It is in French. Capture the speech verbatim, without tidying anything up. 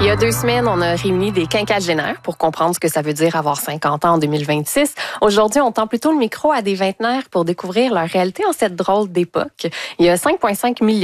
y a deux semaines, on a réuni des quinquagénaires pour comprendre ce que ça veut dire avoir cinquante ans en deux mille vingt-six. Aujourd'hui, on tend plutôt le micro à des vingtenaires pour découvrir leur réalité en cette drôle d'époque. Il y a cinq virgule cinq millions